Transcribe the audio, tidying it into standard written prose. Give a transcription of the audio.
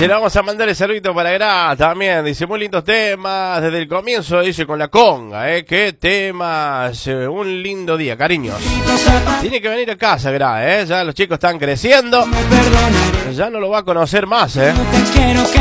Se le vamos a mandar el saludito para Gra también. Dice, muy lindos temas desde el comienzo, dice, con la conga, qué temas, un lindo día, cariños. Tiene que venir a casa, Gra, ya los chicos están creciendo. Ya no lo va a conocer más, No te quiero que